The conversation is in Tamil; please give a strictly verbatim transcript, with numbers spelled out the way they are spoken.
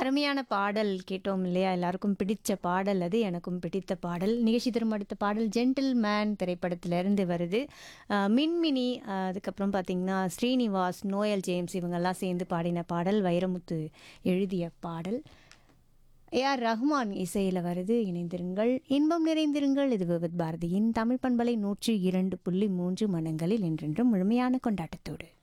அருமையான பாடல் கேட்டோம் இல்லையா? எல்லாருக்கும் பிடிச்ச பாடல் அது. எனக்கும் பிடித்த பாடல். நிகழ்ச்சி தரும் அடுத்த பாடல் ஜென்டில்மேன் திரைப்படத்திலிருந்து வருது. அ மின்மினி, அ அதுக்கப்புறம் பார்த்தீங்கன்னா, ஸ்ரீனிவாஸ், நோயல் ஜேம்ஸ் இவங்கெல்லாம் சேர்ந்து பாடின பாடல். வைரமுத்து எழுதிய பாடல். ஏ.ஆர். ரஹ்மான் இசையில வருது. இணைந்திருங்கள், இன்பம் நிறைந்திருங்கள். இது விவித் பாரதியின் தமிழ் பண்பலை நூற்று இரண்டு புள்ளி மூன்று மனங்களில் என்றென்றும் முழுமையான கொண்டாட்டத்தோடு.